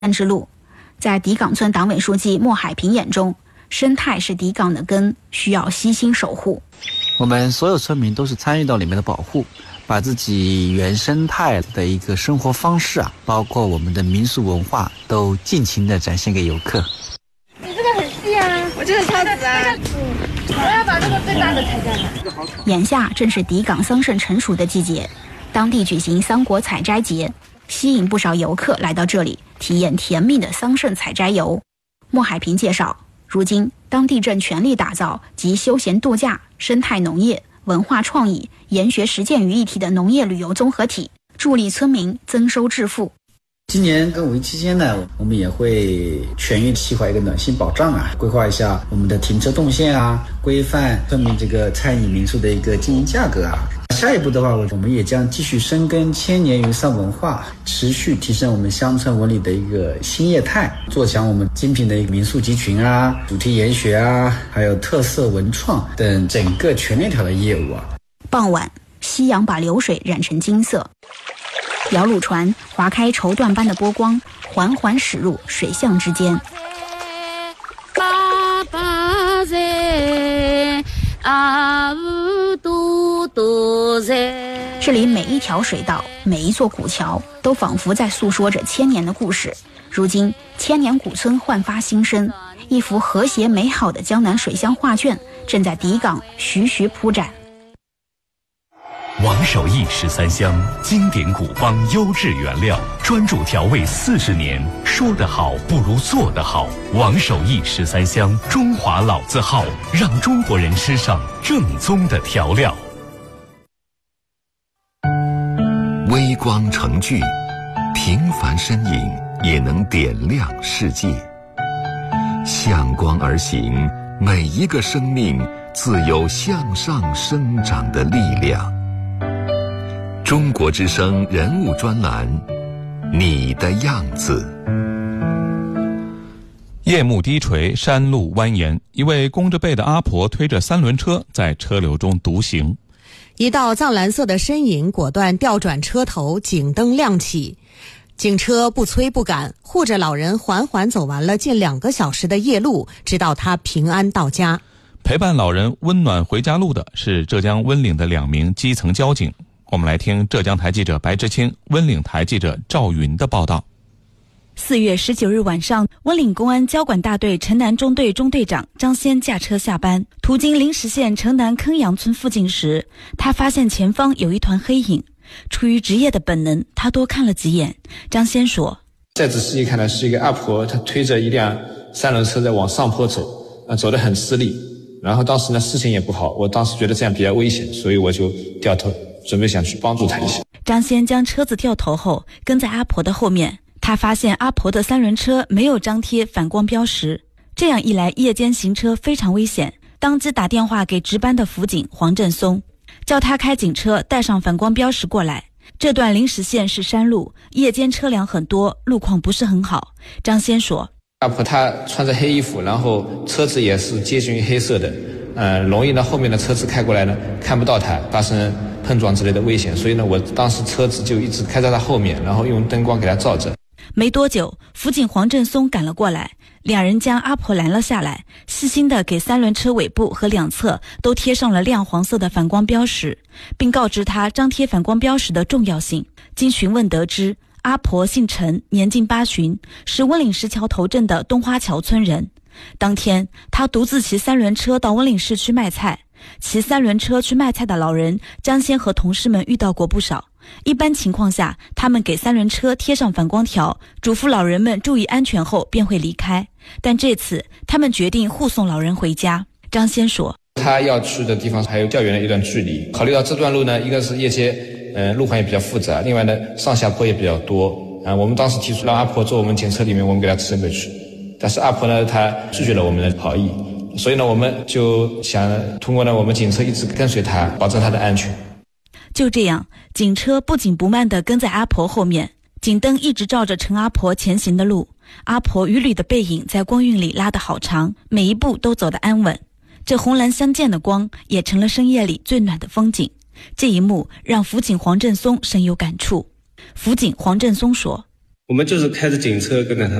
之路。在迪岗村党委书记莫海平眼中，生态是迪岗的根，需要悉心守护。 我们所有村民都是参与到里面的保护，把自己原生态的一个生活方式包括我们的民俗文化都尽情的展现给游客。 你这个很细啊，我这个超直啊，我要把这个最大的采下来。 眼下正是迪岗桑葚成熟的季节，当地举行桑果采摘节，吸引不少游客来到这里体验甜蜜的桑葚采摘游。莫海平介绍，如今当地正全力打造集休闲度假、生态农业、文化创意、研学实践于一体的农业旅游综合体，助力村民增收致富。 今年跟五一期间呢，我们也会全域细化一个暖心保障规划一下我们的停车动线规范村民这个餐饮民宿的一个经营价格下一步的话，我们也将继续深耕千年云桑文化，持续提升我们乡村文旅的一个新业态，做强我们精品的一个民宿集群主题研学还有特色文创等整个全链条的业务傍晚，夕阳把流水染成金色，摇橹船划开绸缎般的波光，缓缓驶入水巷之间。这里每一条水道，每一座古桥，都仿佛在诉说着千年的故事。如今，千年古村焕发新生，一幅和谐美好的江南水乡画卷正在迪岗徐徐铺展。 王守义13香，经典古方，优质原料，专注调味40年，说得好不如做得好。王守义13香，中华老字号，让中国人吃上正宗的调料。 微光成炬，平凡身影也能点亮世界。向光而行，每一个生命自有向上生长的力量。中国之声人物专栏，你的样子。 夜幕低垂，山路蜿蜒，一位弓着背的阿婆推着3轮车在车流中独行。 一道藏蓝色的身影果断调转车头，警灯亮起，警车不催不赶，护着老人缓缓走完了近2个小时的夜路，直到他平安到家。 陪伴老人温暖回家路的是浙江温岭的2名基层交警。我们来听浙江台记者白志清、温岭台记者赵云的报道。 4月19日晚上，温岭公安交管大队城南中队中队长张先驾车下班，途经灵石县城南坑阳村附近时，他发现前方有一团黑影。出于职业的本能，他多看了几眼。张先说， 再仔细一看呢，是一个阿婆，她推着一辆3轮车在往上坡走，走得很吃力。然后当时呢，视线也不好，我当时觉得这样比较危险，所以我就掉头，准备想去帮助她一下。 张先将车子掉头后，跟在阿婆的后面。他发现阿婆的3轮车没有张贴反光标识，这样一来夜间行车非常危险，当即打电话给值班的辅警黄振松，叫他开警车带上反光标识过来。这段灵石县是山路，夜间车辆很多，路况不是很好。张先说， 阿婆她穿着黑衣服，然后车子也是接近于黑色的，容易呢后面的车子开过来呢看不到她，发生碰撞之类的危险，所以呢我当时车子就一直开在她后面，然后用灯光给她照着。 没多久，辅警黄振松赶了过来，2人将阿婆拦了下来，细心地给3轮车尾部和2侧都贴上了亮黄色的反光标识，并告知他张贴反光标识的重要性。经询问得知，阿婆姓陈，年近80，是温岭石桥头镇的东花桥村人。当天，他独自骑3轮车到温岭市区卖菜。骑3轮车去卖菜的老人张先和同事们遇到过不少，一般情况下，他们给3轮车贴上反光条，嘱咐老人们注意安全后便会离开。但这次，他们决定护送老人回家。张先说， 他要去的地方还有较远的一段距离，考虑到这段路呢，一个是夜间路况也比较复杂，另外呢上下坡也比较多，我们当时提出让阿婆坐我们警车里面，我们给她升回去，但是阿婆呢她拒绝了我们的好意，所以呢我们就想通过呢我们警车一直跟随她，保证她的安全。 就这样，警车不紧不慢地跟在阿婆后面，警灯一直照着陈阿婆前行的路，阿婆与吕的背影在光晕里拉得好长，每一步都走得安稳。这红蓝相间的光也成了深夜里最暖的风景。这一幕让辅警黄振松深有感触。辅警黄振松说， 我们就是开着警车跟着他